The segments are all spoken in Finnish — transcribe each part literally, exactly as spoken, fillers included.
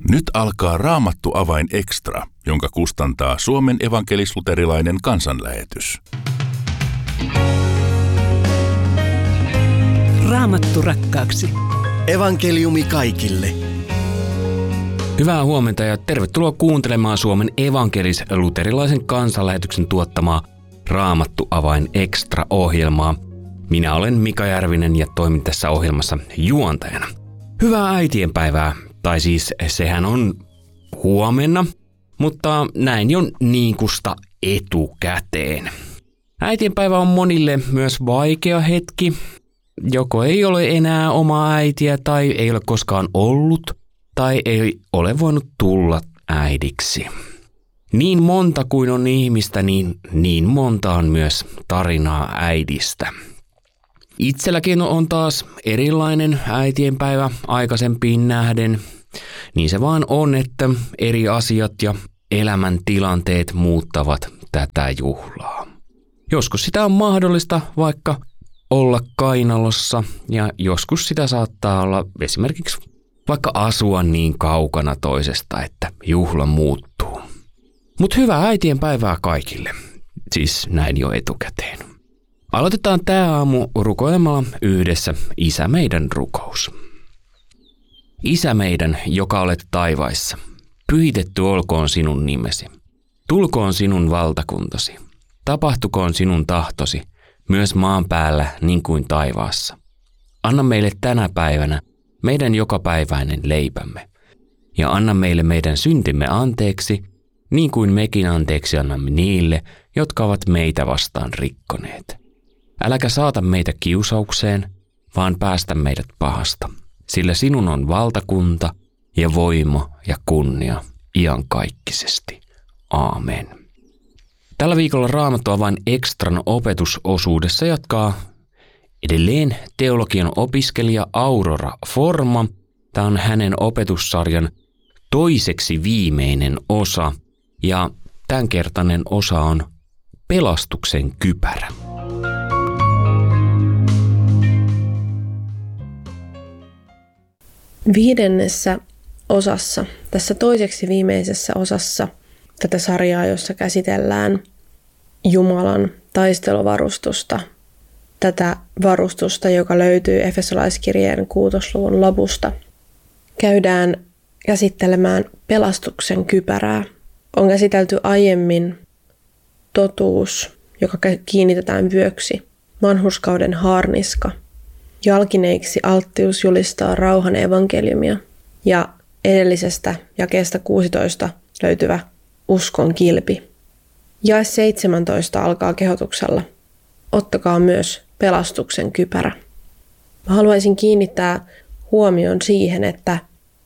Nyt alkaa Raamattu avain extra, jonka kustantaa Suomen evankelis-luterilainen kansanlähetys. Raamattu rakkaaksi. Evankeliumi kaikille. Hyvää huomenta ja tervetuloa kuuntelemaan Suomen evankelis-luterilaisen kansanlähetyksen tuottamaa Raamattu avain extra-ohjelmaa. Minä olen Mika Järvinen ja toimin tässä ohjelmassa juontajana. Hyvää äitienpäivää, tai siis sehän on huomenna, mutta näin jo niinkusta etukäteen. Äitienpäivä on monille myös vaikea hetki. Joko ei ole enää omaa äitiä tai ei ole koskaan ollut tai ei ole voinut tulla äidiksi. Niin monta kuin on ihmistä, niin, niin monta on myös tarinaa äidistä. Itselläkin on taas erilainen äitienpäivä aikaisempiin nähden. Niin se vaan on, että eri asiat ja elämäntilanteet muuttavat tätä juhlaa. Joskus sitä on mahdollista vaikka olla kainalossa ja joskus sitä saattaa olla esimerkiksi vaikka asua niin kaukana toisesta, että juhla muuttuu. Mutta hyvää äitienpäivää kaikille, siis näin jo etukäteen. Aloitetaan tämä aamu rukoilemalla yhdessä Isä meidän rukous. Isä meidän, joka olet taivaissa, pyhitetty olkoon sinun nimesi. Tulkoon sinun valtakuntasi. Tapahtukoon sinun tahtosi, myös maan päällä niin kuin taivaassa. Anna meille tänä päivänä meidän jokapäiväinen leipämme. Ja anna meille meidän syntimme anteeksi, niin kuin mekin anteeksi annamme niille, jotka ovat meitä vastaan rikkoneet. Äläkä saata meitä kiusaukseen, vaan päästä meidät pahasta. Sillä sinun on valtakunta ja voima ja kunnia iankaikkisesti. Aamen. Tällä viikolla Raamattu avain extran opetusosuudessa jatkaa edelleen teologian opiskelija Aurora Forma. Tämä on hänen opetussarjan toiseksi viimeinen osa ja tämänkertainen osa on pelastuksen kypärä. Viidennessä osassa, tässä toiseksi viimeisessä osassa tätä sarjaa, jossa käsitellään Jumalan taisteluvarustusta, tätä varustusta, joka löytyy Efesolaiskirjeen kuutosluvun lopusta, käydään käsittelemään pelastuksen kypärää. On käsitelty aiemmin totuus, joka kiinnitetään vyöksi, vanhurskauden haarniska. Jalkineiksi alttius julistaa rauhan evankeliumia ja edellisestä jakeesta kuusitoista löytyvä uskon kilpi. Jae seitsemäntoista alkaa kehotuksella. Ottakaa myös pelastuksen kypärä. Mä haluaisin kiinnittää huomion siihen, että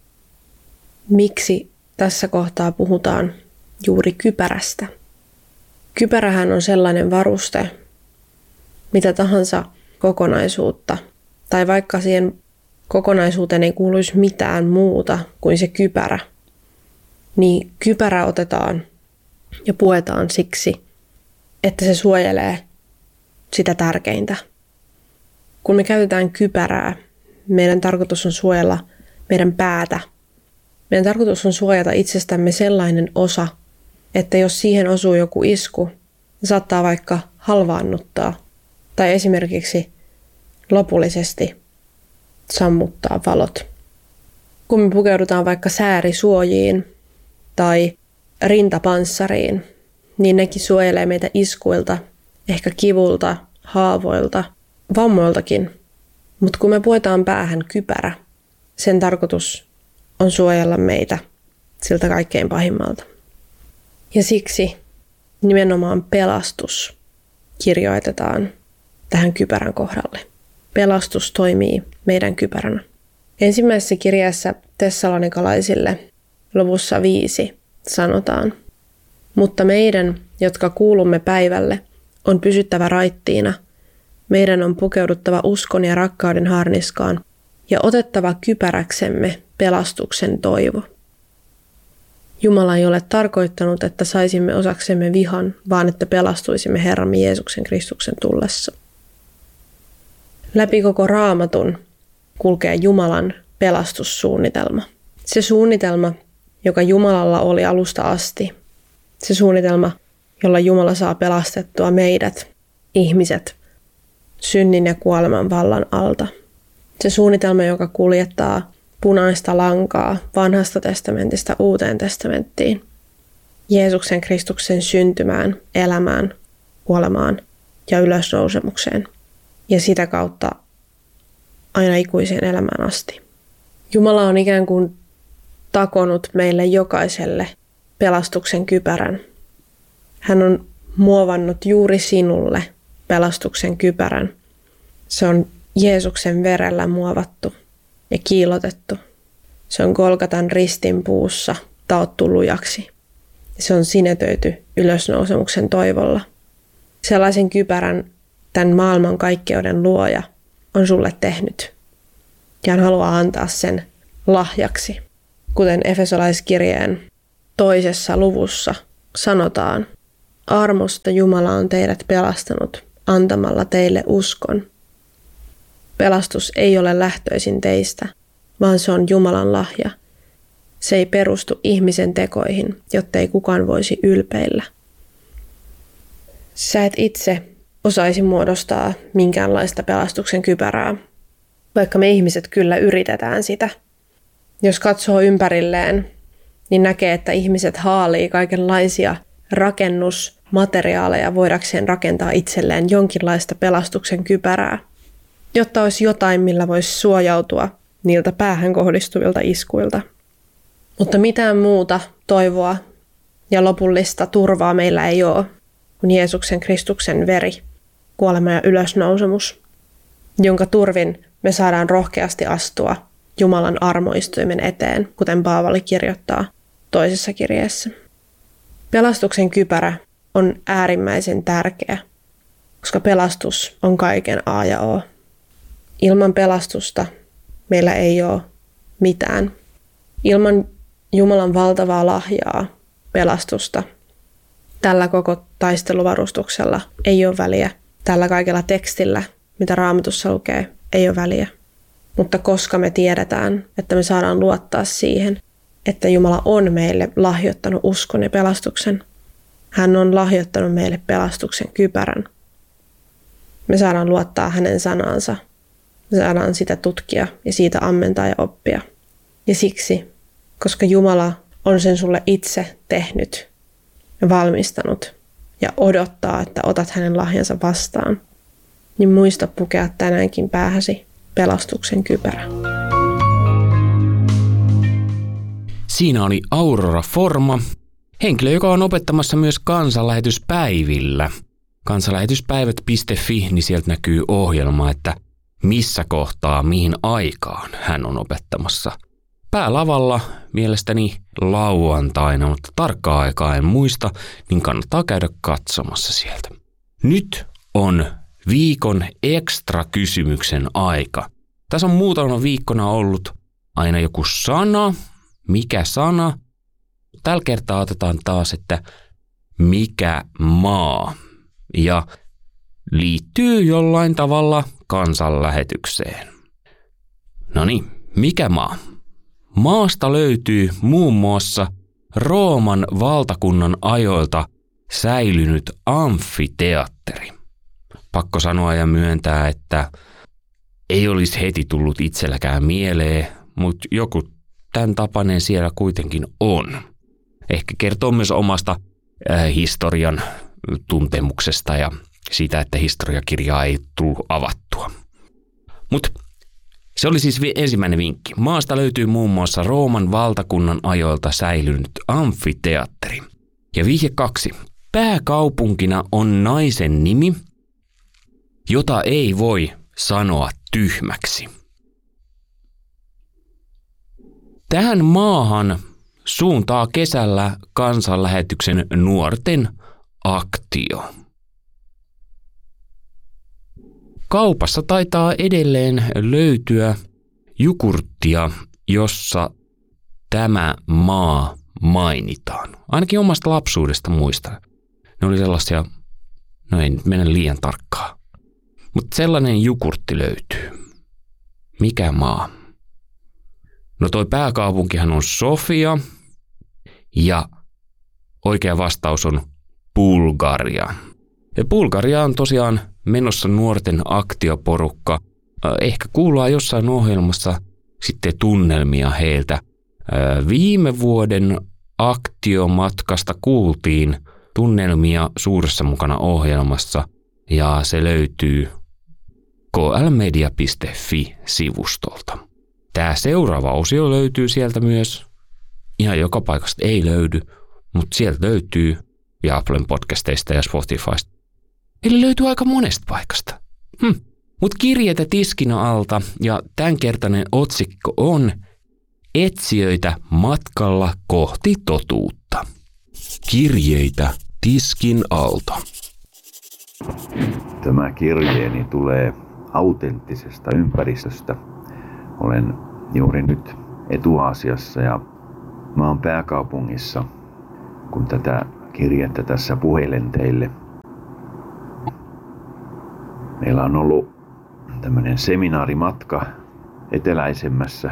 miksi tässä kohtaa puhutaan juuri kypärästä. Kypärähän on sellainen varuste, mitä tahansa kokonaisuutta, tai vaikka siihen kokonaisuuteen ei kuuluisi mitään muuta kuin se kypärä, niin kypärä otetaan ja puetaan siksi, että se suojelee sitä tärkeintä. Kun me käytetään kypärää, meidän tarkoitus on suojella meidän päätä. Meidän tarkoitus on suojata itsestämme sellainen osa, että jos siihen osuu joku isku, se saattaa vaikka halvaannuttaa tai esimerkiksi lopullisesti sammuttaa valot. Kun me pukeudutaan vaikka säärisuojiin tai rintapanssariin, niin nekin suojelee meitä iskuilta, ehkä kivulta, haavoilta, vammoiltakin. Mutta kun me puetaan päähän kypärä, sen tarkoitus on suojella meitä siltä kaikkein pahimmalta. Ja siksi nimenomaan pelastus kirjoitetaan tähän kypärän kohdalle. Pelastus toimii meidän kypäränä. Ensimmäisessä kirjeessä tessalonikalaisille luvussa viisi sanotaan: mutta meidän, jotka kuulumme päivälle, on pysyttävä raittiina. Meidän on pukeuduttava uskon ja rakkauden harniskaan ja otettava kypäräksemme pelastuksen toivo. Jumala ei ole tarkoittanut, että saisimme osaksemme vihan, vaan että pelastuisimme Herramme Jeesuksen Kristuksen tullessa. Läpi koko Raamatun kulkee Jumalan pelastussuunnitelma. Se suunnitelma, joka Jumalalla oli alusta asti. Se suunnitelma, jolla Jumala saa pelastettua meidät, ihmiset, synnin ja kuoleman vallan alta. Se suunnitelma, joka kuljettaa punaista lankaa vanhasta testamentista uuteen testamenttiin. Jeesuksen Kristuksen syntymään, elämään, kuolemaan ja ylösnousemukseen. Ja sitä kautta aina ikuiseen elämään asti. Jumala on ikään kuin takonut meille jokaiselle pelastuksen kypärän. Hän on muovannut juuri sinulle pelastuksen kypärän. Se on Jeesuksen verellä muovattu ja kiillotettu. Se on Golgatan ristin puussa taottu lujaksi. Se on sinetöity ylösnousemuksen toivolla. Sellaisen kypärän tämän maailman kaikkeuden luoja on sulle tehnyt. Ja hän haluaa antaa sen lahjaksi. Kuten Efesolaiskirjeen toisessa luvussa sanotaan, armosta Jumala on teidät pelastanut antamalla teille uskon. Pelastus ei ole lähtöisin teistä, vaan se on Jumalan lahja. Se ei perustu ihmisen tekoihin, jottei kukaan voisi ylpeillä. Sä et itse osaisi muodostaa minkäänlaista pelastuksen kypärää, vaikka me ihmiset kyllä yritetään sitä. Jos katsoo ympärilleen, niin näkee, että ihmiset haalii kaikenlaisia rakennusmateriaaleja voidakseen rakentaa itselleen jonkinlaista pelastuksen kypärää, jotta olisi jotain, millä voisi suojautua niiltä päähän kohdistuvilta iskuilta. Mutta mitään muuta toivoa ja lopullista turvaa meillä ei ole kuin Jeesuksen Kristuksen veri, kuolema ja ylösnousemus, jonka turvin me saadaan rohkeasti astua Jumalan armoistuimen eteen, kuten Paavali kirjoittaa toisessa kirjeessä. Pelastuksen kypärä on äärimmäisen tärkeä, koska pelastus on kaiken A ja O. Ilman pelastusta meillä ei ole mitään. Ilman Jumalan valtavaa lahjaa, pelastusta, tällä koko taisteluvarustuksella ei ole väliä. Tällä kaikella tekstillä, mitä Raamatussa lukee, ei ole väliä. Mutta koska me tiedetään, että me saadaan luottaa siihen, että Jumala on meille lahjoittanut uskon ja pelastuksen. Hän on lahjoittanut meille pelastuksen kypärän. Me saadaan luottaa hänen sanansa. Me saadaan sitä tutkia ja siitä ammentaa ja oppia. Ja siksi, koska Jumala on sen sulle itse tehnyt ja valmistanut ja odottaa, että otat hänen lahjansa vastaan, niin muista pukea tänäänkin päähäsi pelastuksen kypärä. Siinä oli Aurora Forma, henkilö, joka on opettamassa myös kansanlähetyspäivillä. kansanlähetyspäivät piste fi, niin sieltä näkyy ohjelma, että missä kohtaa, mihin aikaan hän on opettamassa. Päälavalla mielestäni lauantaina, mutta tarkkaa aikaa en muista, niin kannattaa käydä katsomassa sieltä. Nyt on viikon ekstra kysymyksen aika. Tässä on muutama viikkona ollut aina joku sana. Mikä sana? Tällä kertaa otetaan taas, että mikä maa? Ja liittyy jollain tavalla kansanlähetykseen. No niin, mikä maa? Maasta löytyy muun muassa Rooman valtakunnan ajoilta säilynyt amfiteatteri. Pakko sanoa ja myöntää, että ei olisi heti tullut itselläkään mieleen, mutta joku tämän tapainen siellä kuitenkin on. Ehkä kertoo myös omasta äh, historian tuntemuksesta ja siitä, että historiakirjaa ei tullut avattua. Mutta se oli siis ensimmäinen vinkki. Maasta löytyy muun muassa Rooman valtakunnan ajoilta säilynyt amfiteatteri. Ja vihje kaksi. Pääkaupunkina on naisen nimi, jota ei voi sanoa tyhmäksi. Tähän maahan suuntaa kesällä kansanlähetyksen nuorten aktio. Kaupassa taitaa edelleen löytyä jogurttia, jossa tämä maa mainitaan. Ainakin omasta lapsuudesta muistan. Ne oli sellaisia, no ei nyt mennä liian tarkkaan. Mutta sellainen jogurtti löytyy. Mikä maa? No toi pääkaupunkihan on Sofia, Ja oikea vastaus on Bulgaria. Ja Bulgaria on tosiaan menossa nuorten aktioporukka. Ehkä kuullaan jossain ohjelmassa sitten tunnelmia heiltä. Viime vuoden aktiomatkasta kuultiin tunnelmia Suuressa mukana ohjelmassa ja se löytyy k l media piste f i-sivustolta. Tämä seuraava osio löytyy sieltä myös. Ihan joka paikasta ei löydy, mutta sieltä löytyy ja Applen podcasteista ja Spotifysta. Eli löytyy aika monesta paikasta. Hm. Mutta kirjeitä tiskin alta ja tämänkertainen otsikko on Etsijöitä matkalla kohti totuutta. Kirjeitä tiskin alta. Tämä kirjeeni tulee autenttisesta ympäristöstä. Olen juuri nyt Etu-Aasiassa ja maan pääkaupungissa, kun tätä kirjettä tässä puhelen teille. Meillä on ollut tämmöinen seminaarimatka eteläisemmässä